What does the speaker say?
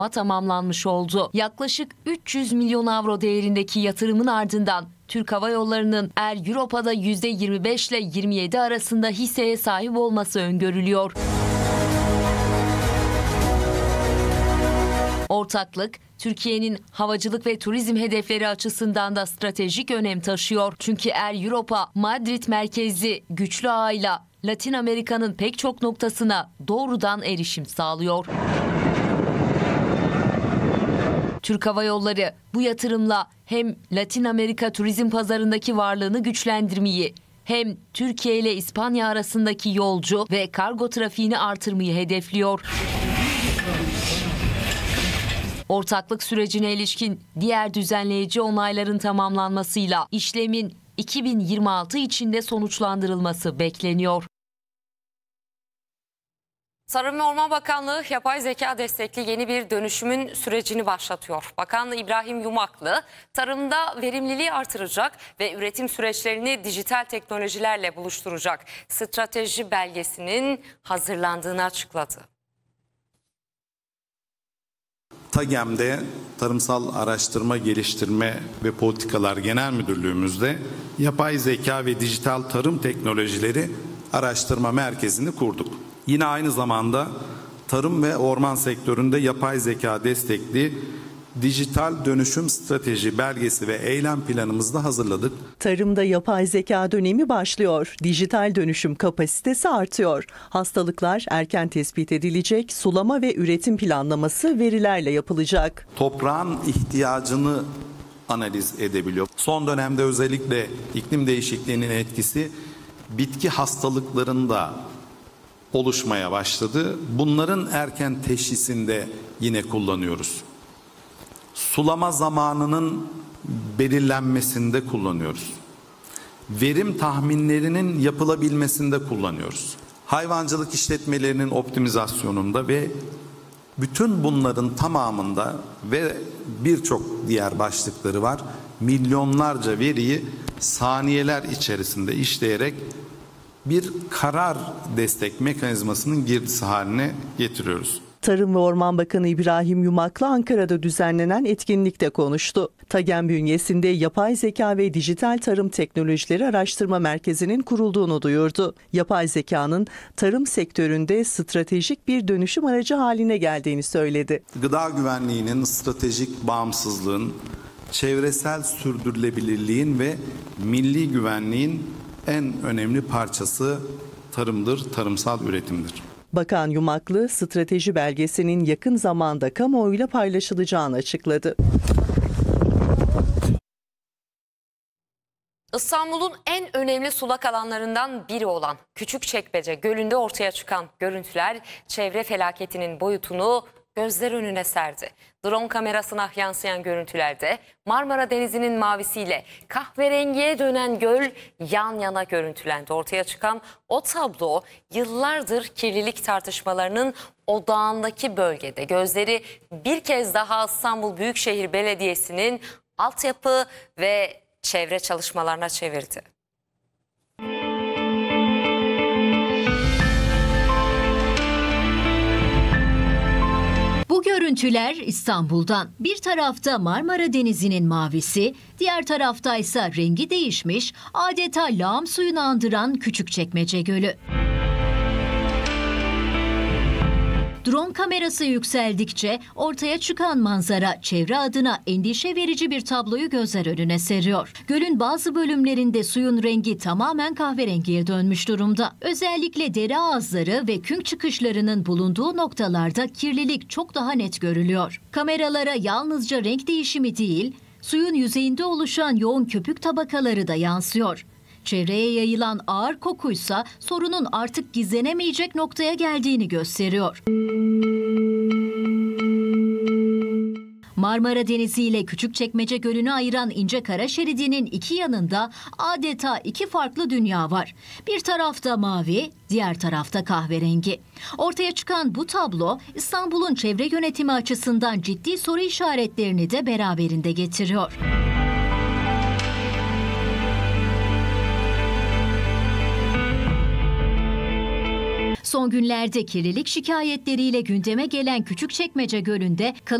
tamamlanmış oldu. Yaklaşık 300 milyon avro değerindeki yatırımın ardından Türk Hava Yolları'nın Air Europa'da %25 ile 27 arasında hisseye sahip olması öngörülüyor. Ortaklık, Türkiye'nin havacılık ve turizm hedefleri açısından da stratejik önem taşıyor. Çünkü Air Europa, Madrid merkezli güçlü ağıyla Latin Amerika'nın pek çok noktasına doğrudan erişim sağlıyor. Türk Hava Yolları bu yatırımla hem Latin Amerika turizm pazarındaki varlığını güçlendirmeyi hem Türkiye ile İspanya arasındaki yolcu ve kargo trafiğini artırmayı hedefliyor. Ortaklık sürecine ilişkin diğer düzenleyici onayların tamamlanmasıyla işlemin 2026 içinde sonuçlandırılması bekleniyor. Tarım ve Orman Bakanlığı yapay zeka destekli yeni bir dönüşümün sürecini başlatıyor. Bakan İbrahim Yumaklı tarımda verimliliği artıracak ve üretim süreçlerini dijital teknolojilerle buluşturacak strateji belgesinin hazırlandığını açıkladı. TAGEM'de Tarımsal Araştırma, Geliştirme ve Politikalar Genel Müdürlüğümüzde Yapay Zeka ve Dijital Tarım Teknolojileri Araştırma Merkezi'ni kurduk. Yine aynı zamanda tarım ve orman sektöründe yapay zeka destekli dijital dönüşüm strateji belgesi ve eylem planımızı da hazırladık. Tarımda yapay zeka dönemi başlıyor. Dijital dönüşüm kapasitesi artıyor. Hastalıklar erken tespit edilecek, sulama ve üretim planlaması verilerle yapılacak. Toprağın ihtiyacını analiz edebiliyor. Son dönemde özellikle iklim değişikliğinin etkisi bitki hastalıklarında oluşmaya başladı. Bunların erken teşhisinde yine kullanıyoruz. Sulama zamanının belirlenmesinde kullanıyoruz. Verim tahminlerinin yapılabilmesinde kullanıyoruz. Hayvancılık işletmelerinin optimizasyonunda ve bütün bunların tamamında ve birçok diğer başlıkları var. Milyonlarca veriyi saniyeler içerisinde işleyerek bir karar destek mekanizmasının girdisi haline getiriyoruz. Tarım ve Orman Bakanı İbrahim Yumaklı Ankara'da düzenlenen etkinlikte konuştu. TAGEM bünyesinde Yapay Zeka ve Dijital Tarım Teknolojileri Araştırma Merkezi'nin kurulduğunu duyurdu. Yapay zekanın tarım sektöründe stratejik bir dönüşüm aracı haline geldiğini söyledi. Gıda güvenliğinin, stratejik bağımsızlığın, çevresel sürdürülebilirliğin ve milli güvenliğin en önemli parçası tarımdır, tarımsal üretimdir. Bakan Yumaklı, strateji belgesinin yakın zamanda kamuoyuyla paylaşılacağını açıkladı. İstanbul'un en önemli sulak alanlarından biri olan Küçükçekmece Gölü'nde ortaya çıkan görüntüler çevre felaketinin boyutunu gözler önüne serdi. Drone kamerasına yansıyan görüntülerde Marmara Denizi'nin mavisiyle kahverengiye dönen göl yan yana görüntülendi. Ortaya çıkan o tablo yıllardır kirlilik tartışmalarının odağındaki bölgede gözleri bir kez daha İstanbul Büyükşehir Belediyesi'nin altyapı ve çevre çalışmalarına çevirdi. Bu görüntüler İstanbul'dan. Bir tarafta Marmara Denizi'nin mavisi, diğer tarafta ise rengi değişmiş, adeta lağım suyunu andıran Küçükçekmece Gölü. Drone kamerası yükseldikçe ortaya çıkan manzara çevre adına endişe verici bir tabloyu gözler önüne seriyor. Gölün bazı bölümlerinde suyun rengi tamamen kahverengiye dönmüş durumda. Özellikle dere ağızları ve künk çıkışlarının bulunduğu noktalarda kirlilik çok daha net görülüyor. Kameralara yalnızca renk değişimi değil, suyun yüzeyinde oluşan yoğun köpük tabakaları da yansıyor. Çevreye yayılan ağır kokuysa sorunun artık gizlenemeyecek noktaya geldiğini gösteriyor. Marmara Denizi ile Küçükçekmece Gölü'nü ayıran ince kara şeridinin iki yanında adeta iki farklı dünya var. Bir tarafta mavi, diğer tarafta kahverengi. Ortaya çıkan bu tablo İstanbul'un çevre yönetimi açısından ciddi soru işaretlerini de beraberinde getiriyor. Son günlerde kirlilik şikayetleriyle gündeme gelen Küçükçekmece Gölü'nde